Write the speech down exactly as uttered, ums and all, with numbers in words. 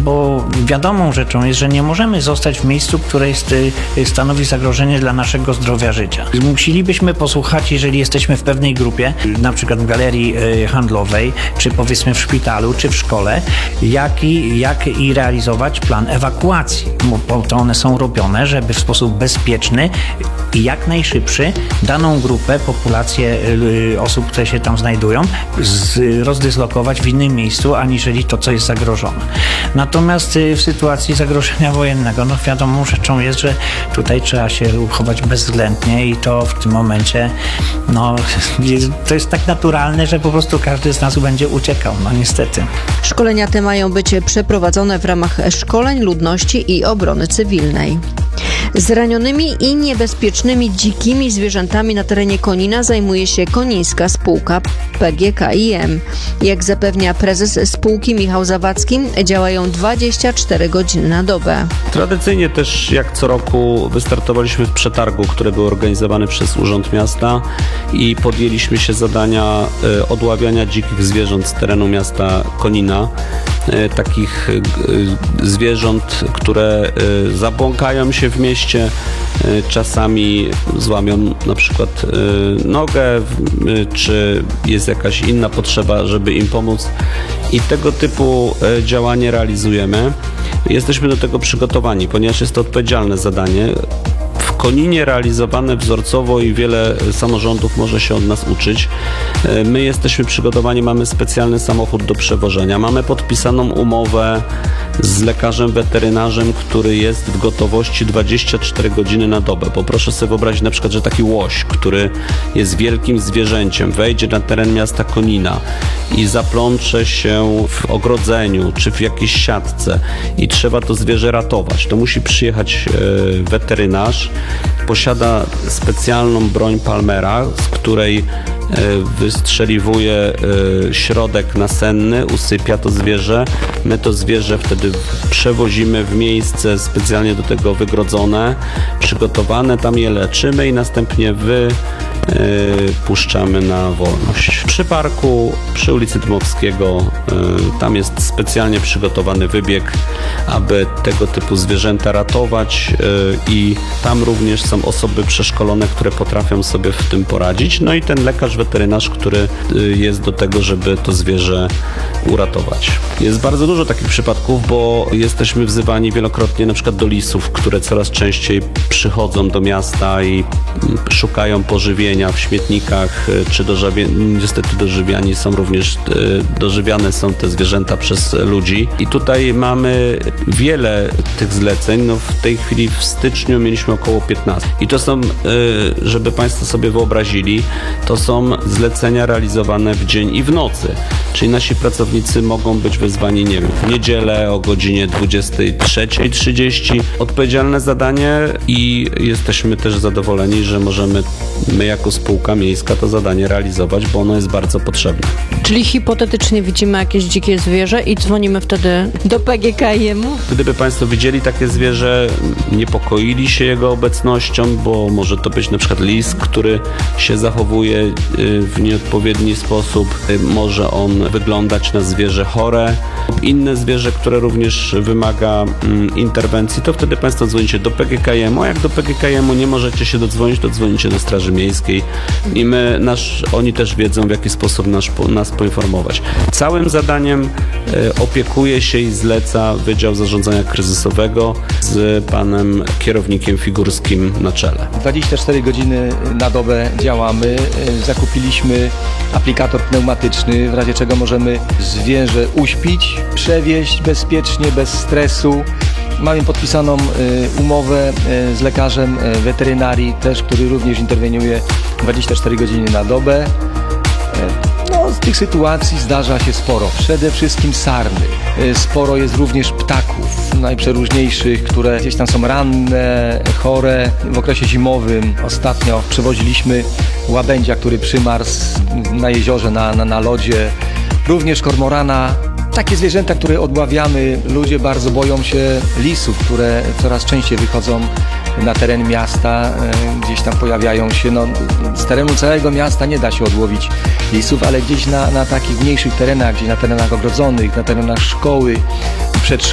bo wiadomą rzeczą jest, że nie możemy zostać w miejscu, które jest, stanowi zagrożenie dla naszego zdrowia życia. Musielibyśmy posłuchać, jeżeli jesteśmy w pewnej grupie, na przykład w galerii handlowej, czy powiedzmy w szpitalu, czy w szkole, jak i, jak i realizować plan ewakuacji, bo to one są robione, żeby w sposób bezpieczny i jak najszybszy daną grupę, populację osób, które się tam znajdują, z, rozdyslokować w innym miejscu, aniżeli to, co jest zagrożone. Natomiast w sytuacji zagrożenia wojennego, no wiadomą rzeczą jest, że tutaj trzeba się uchować bezwzględnie i to w tym momencie, no to jest tak naturalne, że po prostu każdy z nas będzie uciekał, no niestety. Szkolenia te mają być przeprowadzone w ramach szkoleń ludności i obrony cywilnej. Zranionymi i niebezpiecznymi dzikimi zwierzętami na terenie Konina zajmuje się Konińska Spółka P G K I M. Jak zapewnia prezes spółki Michał Zawadzki, działają dwadzieścia cztery godziny na dobę. Tradycyjnie też jak co roku wystartowaliśmy w przetargu, który był organizowany przez Urząd Miasta i podjęliśmy się zadania odławiania dzikich zwierząt z terenu miasta Konina. Takich zwierząt, które zabłąkają się w mieście, czasami złamią na przykład nogę, czy jest jakaś inna potrzeba, żeby im pomóc. I tego typu działanie realizujemy. Jesteśmy do tego przygotowani, ponieważ jest to odpowiedzialne zadanie. W Koninie realizowane wzorcowo i wiele samorządów może się od nas uczyć. My jesteśmy przygotowani, mamy specjalny samochód do przewożenia, mamy podpisaną umowę z lekarzem weterynarzem, który jest w gotowości dwadzieścia cztery godziny na dobę, bo proszę sobie wyobrazić na przykład, że taki łoś, który jest wielkim zwierzęciem, wejdzie na teren miasta Konina i zaplącze się w ogrodzeniu czy w jakiejś siatce i trzeba to zwierzę ratować, to musi przyjechać weterynarz, posiada specjalną broń Palmera, z której wystrzeliwuje środek nasenny, usypia to zwierzę. My to zwierzę wtedy przewozimy w miejsce specjalnie do tego wygrodzone, przygotowane, tam je leczymy i następnie wypuszczamy na wolność. Przy parku, przy ulicy Dmowskiego, tam jest specjalnie przygotowany wybieg, aby tego typu zwierzęta ratować i tam również są osoby przeszkolone, które potrafią sobie w tym poradzić. No i ten lekarz weterynarz, który jest do tego, żeby to zwierzę uratować. Jest bardzo dużo takich przypadków, bo jesteśmy wzywani wielokrotnie na przykład do lisów, które coraz częściej przychodzą do miasta i szukają pożywienia w śmietnikach, czy dożywi- niestety dożywiani są również, dożywiane są te zwierzęta przez ludzi. I tutaj mamy wiele tych zleceń. No w tej chwili w styczniu mieliśmy około piętnaście. I to są, żeby Państwo sobie wyobrazili, to są zlecenia realizowane w dzień i w nocy. Czyli nasi pracownicy mogą być wezwani, nie wiem, w niedzielę o godzinie dwudziestej trzeciej trzydzieści. Odpowiedzialne zadanie i jesteśmy też zadowoleni, że możemy my jako spółka miejska to zadanie realizować, bo ono jest bardzo potrzebne. Czyli hipotetycznie widzimy jakieś dzikie zwierzę i dzwonimy wtedy do P G K I M-u? Gdyby Państwo widzieli takie zwierzę, niepokoili się jego obecnością, bo może to być na przykład lis, który się zachowuje w nieodpowiedni sposób, może on wyglądać na zwierzę chore, inne zwierzę, które również wymaga mm, interwencji, to wtedy Państwo dzwonicie do P G K I M-u, a jak do P G K I M-u nie możecie się dodzwonić, to dzwonicie do Straży Miejskiej i my, nasz, oni też wiedzą, w jaki sposób nas, nas poinformować. Całym zadaniem e, opiekuje się i zleca Wydział Zarządzania Kryzysowego z panem kierownikiem Figurskim na czele. dwadzieścia cztery godziny na dobę działamy. Zakupiliśmy aplikator pneumatyczny, w razie czego możemy zwierzę uśpić, przewieźć bezpiecznie, bez stresu. Mamy podpisaną umowę z lekarzem weterynarii, też, który również interweniuje dwadzieścia cztery godziny na dobę. No, z tych sytuacji zdarza się sporo. Przede wszystkim sarny. Sporo jest również ptaków, najprzeróżniejszych, które gdzieś tam są ranne, chore. W okresie zimowym ostatnio przewoziliśmy łabędzia, który przymarzł na jeziorze, na, na, na lodzie. Również kormorana. Takie zwierzęta, które odławiamy, ludzie bardzo boją się lisów, które coraz częściej wychodzą na teren miasta, gdzieś tam pojawiają się. No, z terenu całego miasta nie da się odłowić lisów, ale gdzieś na, na takich mniejszych terenach, gdzieś na terenach ogrodzonych, na terenach szkoły, przedszkola,